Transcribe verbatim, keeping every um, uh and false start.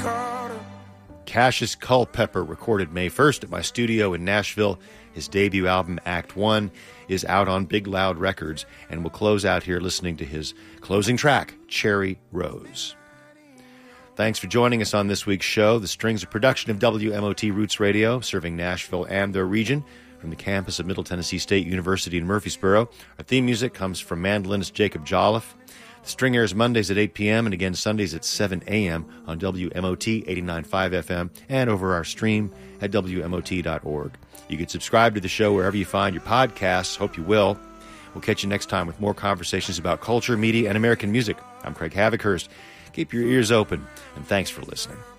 Cassius Culpepper recorded May first at my studio in Nashville. His debut album, Act One, is out on Big Loud Records, and we'll close out here listening to his closing track, Cherry Rose. Thanks for joining us on this week's show. The Strings, a production of W M O T Roots Radio, serving Nashville and their region from the campus of Middle Tennessee State University in Murfreesboro. Our theme music comes from mandolinist Jacob Jolliffe. The String airs Mondays at eight p.m. and again Sundays at seven a.m. on W M O T eighty-nine point five F M and over our stream at W M O T dot org. You can subscribe to the show wherever you find your podcasts. Hope you will. We'll catch you next time with more conversations about culture, media, and American music. I'm Craig Havikhurst. Keep your ears open, and thanks for listening.